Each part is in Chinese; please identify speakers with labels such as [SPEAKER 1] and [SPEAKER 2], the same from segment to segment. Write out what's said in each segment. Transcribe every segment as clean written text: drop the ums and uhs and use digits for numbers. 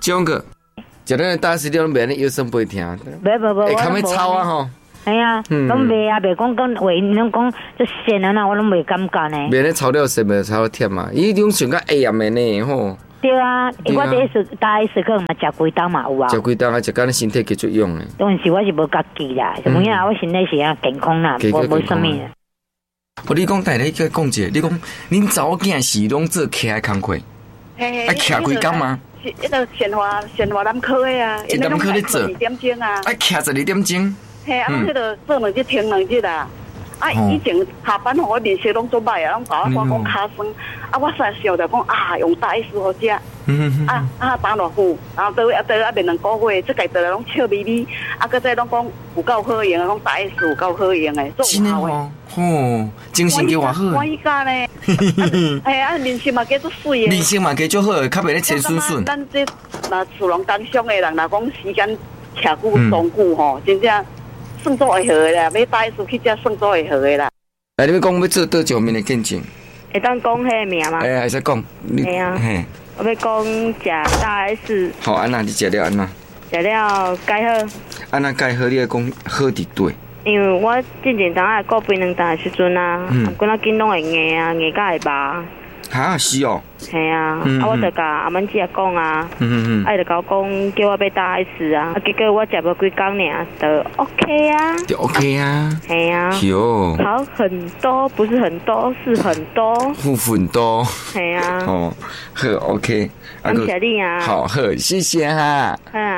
[SPEAKER 1] 种个，食咱大师你拢袂安尼腰酸背疼，
[SPEAKER 2] 无，
[SPEAKER 1] 较要操啊吼。
[SPEAKER 2] 哎呀，拢袂啊，袂讲话，拢讲就咸啊，那我拢袂感觉呢。
[SPEAKER 1] 袂咧炒了咸，袂炒了甜嘛，伊种想较会咸的呢吼。
[SPEAKER 2] 对啊，我第一次大 S 可能嘛食几冬嘛有啊。
[SPEAKER 1] 食几冬啊，食到咱身体继续用的。
[SPEAKER 2] 当时我是无家己啦，什么呀？我身体是啊健康啦，无什么。
[SPEAKER 1] 我你讲大家去讲者，你讲恁查某囝是拢做徛的工课，啊徛几工吗？
[SPEAKER 3] 迄个鲜花南科的啊，
[SPEAKER 1] 南科咧做
[SPEAKER 3] 12点钟啊，
[SPEAKER 1] 徛12点钟。
[SPEAKER 3] 嘿，啊，迄个做两日停两日啦。啊，以前下班我面色拢做歹啊，拢搞我讲骹酸。啊，我实想着讲啊，用大 S 好食。打偌久，然后倒面2个月，即个倒来拢笑眯眯。啊，搁再拢讲有够好用，讲大 S 有够好用诶，做
[SPEAKER 1] 真诶哦，吼，精神计偌好。
[SPEAKER 3] 欢喜家呢，哎啊，面色嘛加足水诶。
[SPEAKER 1] 面色嘛加足好，较袂咧青顺顺。
[SPEAKER 3] 咱这若厝拢当上诶人，若讲时间徛久长久吼，真正。算做会好诶啦，要大 S 去遮算做会好诶啦。
[SPEAKER 1] 哎，你要讲要做倒上面的见证，
[SPEAKER 2] 会当讲迄个名吗？
[SPEAKER 1] 哎，会使讲。
[SPEAKER 2] 系啊。嘿，我要讲食大 S。好，
[SPEAKER 1] 安那你食了安那？
[SPEAKER 2] 食了改好。
[SPEAKER 1] 安那改好，你要讲好伫对。
[SPEAKER 2] 因为我之前当下过槟榔蛋的时阵啊，我那囡拢会硬啊，硬甲会麻。
[SPEAKER 1] 哈是哦。
[SPEAKER 2] 系啊，我就甲阿曼姐讲啊，啊，就甲我讲叫我买大 S 啊，结果我食无几工尔，就 OK 啊，
[SPEAKER 1] 就 OK 啊，
[SPEAKER 2] 系啊，
[SPEAKER 1] 哟，
[SPEAKER 2] 好很多，不是很多，是很多，
[SPEAKER 1] 很多，
[SPEAKER 2] 系啊，
[SPEAKER 1] 哦，好 OK，
[SPEAKER 2] 感谢你啊，
[SPEAKER 1] 好，谢谢哈，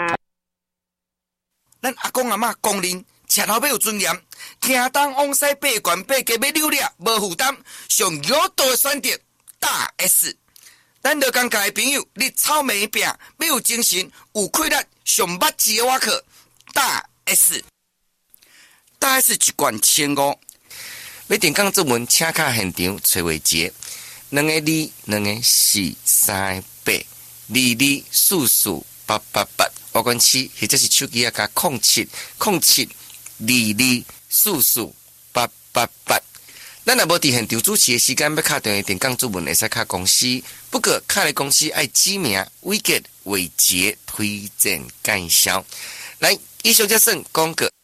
[SPEAKER 4] 咱阿公阿嬷公认，吃头要有尊严，行东往西爬悬爬低要溜了，无负担，上有道的选择大 S。咱乐工界的朋友，你炒面饼要有精神、有气力、上捌字的瓦克大 S。大 S 一罐1500，要电讲作文请卡现场找话节，2个2，2个4，3个8，2244888，我管7，或者是手机啊加070722448888。咱若无伫现场主持的时间，要敲电话电讲作文，会使敲公司。不过，敲的公司爱指名、伟杰、伟杰推荐介绍。来，以上这算广告。